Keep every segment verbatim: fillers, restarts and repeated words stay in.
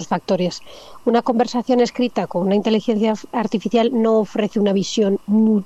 factores. Una conversación escrita con una inteligencia artificial no ofrece una visión muy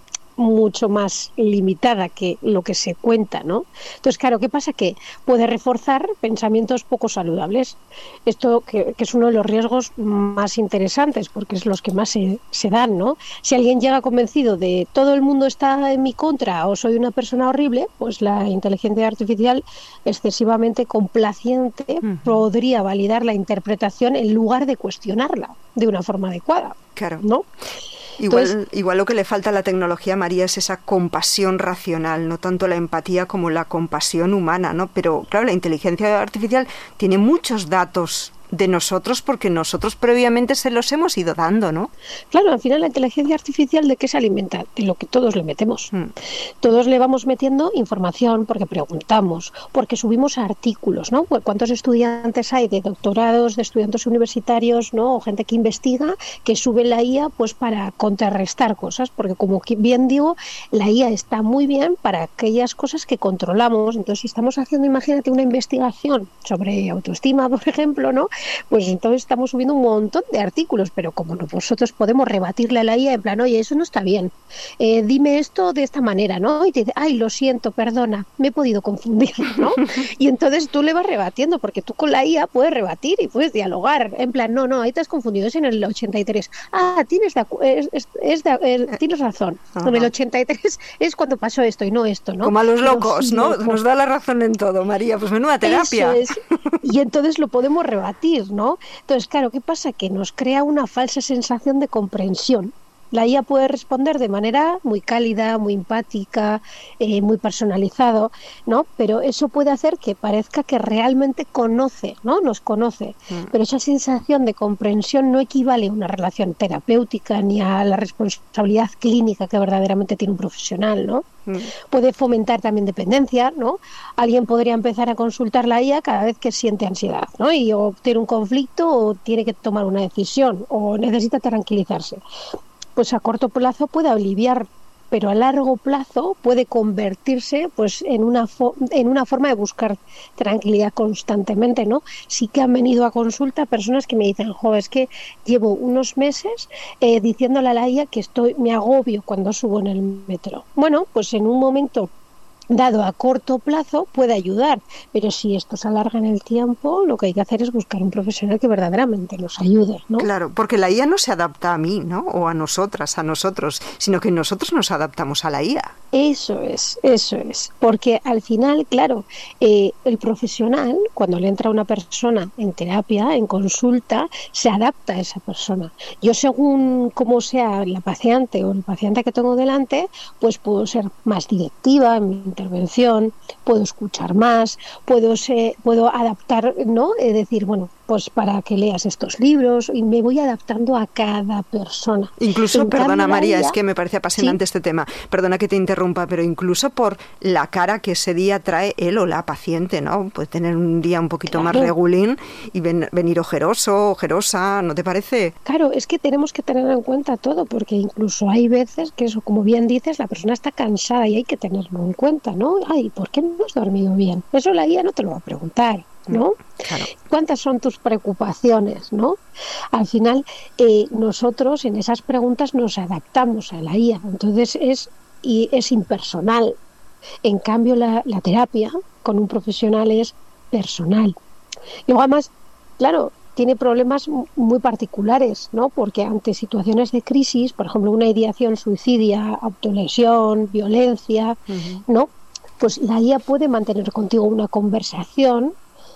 mucho más limitada que lo que se cuenta, ¿no? Entonces, claro, ¿qué pasa? Que puede reforzar pensamientos poco saludables. Esto que, que es uno de los riesgos más interesantes, porque es los que más se, se dan, ¿no? Si alguien llega convencido de todo el mundo está en mi contra o soy una persona horrible, pues la inteligencia artificial excesivamente complaciente uh-huh. podría validar la interpretación en lugar de cuestionarla de una forma adecuada. Claro. ¿No? Igual, Entonces, igual lo que le falta a la tecnología, María, es esa compasión racional, no tanto la empatía como la compasión humana, ¿no? Pero claro, la inteligencia artificial tiene muchos datos de nosotros porque nosotros previamente se los hemos ido dando, ¿no? Claro, al final la inteligencia artificial, ¿de qué se alimenta? De lo que todos le metemos. Mm. Todos le vamos metiendo información porque preguntamos, porque subimos artículos, ¿no? ¿Cuántos estudiantes hay de doctorados, de estudiantes universitarios, ¿no? O gente que investiga, que sube la I A pues para contrarrestar cosas, porque como bien digo, la I A está muy bien para aquellas cosas que controlamos. Entonces, si estamos haciendo, imagínate, una investigación sobre autoestima, por ejemplo, ¿no? Pues entonces estamos subiendo un montón de artículos, pero como nosotros podemos rebatirle a la I A en plan, oye, eso no está bien, eh, dime esto de esta manera, ¿no? Y te dice, ay, lo siento, perdona, me he podido confundir, ¿no? Y entonces tú le vas rebatiendo, porque tú con la I A puedes rebatir y puedes dialogar, en plan, no, no, ahí te has confundido, es en el ochenta y tres, ah, tienes, de, es, es, es de, eh, tienes razón, Ajá. en el ochenta y tres es cuando pasó esto y no esto, ¿no? Como a los locos, ¿no? Locos. Nos da la razón en todo, María, pues menuda terapia. Eso es. Y entonces lo podemos rebatir, ¿no? Entonces, claro, ¿qué pasa? Que nos crea una falsa sensación de comprensión. La I A puede responder de manera muy cálida, muy empática, eh, muy personalizado, ¿no? Pero eso puede hacer que parezca que realmente conoce, ¿no? Nos conoce. Mm. Pero esa sensación de comprensión no equivale a una relación terapéutica ni a la responsabilidad clínica que verdaderamente tiene un profesional, ¿no? Mm. Puede fomentar también dependencia, ¿no? Alguien podría empezar a consultar la I A cada vez que siente ansiedad, ¿no? Y o tiene un conflicto o tiene que tomar una decisión o necesita tranquilizarse. Pues a corto plazo puede aliviar, pero a largo plazo puede convertirse pues en una fo- en una forma de buscar tranquilidad constantemente, ¿no? Sí que han venido a consulta personas que me dicen, jo, es que llevo unos meses eh, diciéndole a la I A que estoy me agobio cuando subo en el metro. Bueno, pues en un momento dado a corto plazo puede ayudar, pero si esto se alarga en el tiempo, lo que hay que hacer es buscar un profesional que verdaderamente nos ayude, ¿no? Claro, porque la I A no se adapta a mí, ¿no? O a nosotras, a nosotros, sino que nosotros nos adaptamos a la I A. Eso es, eso es, porque al final, claro, eh, el profesional, cuando le entra una persona en terapia, en consulta, se adapta a esa persona. Yo, según cómo sea la paciente o el paciente que tengo delante, pues puedo ser más directiva en mi intervención, puedo escuchar más, puedo ser, puedo adaptar, ¿no? Es decir, bueno, pues para que leas estos libros, y me voy adaptando a cada persona. Incluso, en perdona María, ella, es que me parece apasionante ¿sí? este tema, perdona que te interrumpa, pero incluso por la cara que ese día trae él o la paciente, ¿no? Puede tener un día un poquito claro. más regulín y ven, venir ojeroso, ojerosa, ¿no te parece? Claro, es que tenemos que tener en cuenta todo, porque incluso hay veces que eso, como bien dices, la persona está cansada y hay que tenerlo en cuenta, ¿no? Ay, ¿por qué no has dormido bien? Eso la guía no te lo va a preguntar, ¿no? Claro. ¿Cuántas son tus preocupaciones, no? Al final, eh, nosotros en esas preguntas nos adaptamos a la I A, entonces es, y es impersonal. En cambio, la, la terapia con un profesional es personal. Luego, además, claro, tiene problemas muy particulares, ¿no? Porque ante situaciones de crisis, por ejemplo, una ideación suicidia, autolesión, violencia, uh-huh. ¿no? Pues la I A puede mantener contigo una conversación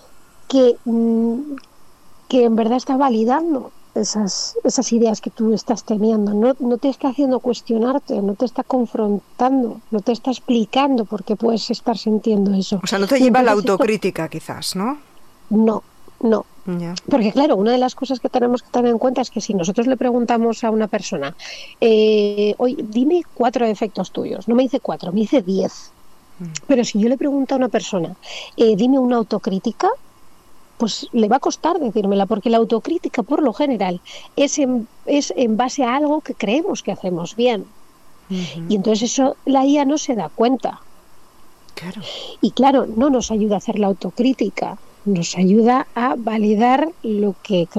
que, que en verdad está validando esas, esas ideas que tú estás teniendo. No, no te está haciendo cuestionarte, no te está confrontando, no te está explicando por qué puedes estar sintiendo eso. O sea, no te lleva a la autocrítica, esto, quizás, ¿no? No, no. Yeah. Porque claro, una de las cosas que tenemos que tener en cuenta es que si nosotros le preguntamos a una persona, eh, oye, dime cuatro defectos tuyos, no me dice cuatro, me dice diez. Mm. Pero si yo le pregunto a una persona, eh, dime una autocrítica, pues le va a costar decírmela, porque la autocrítica por lo general es en, es en base a algo que creemos que hacemos bien. Uh-huh. Y entonces eso la I A no se da cuenta. Claro. Y claro, no nos ayuda a hacer la autocrítica, nos ayuda a validar lo que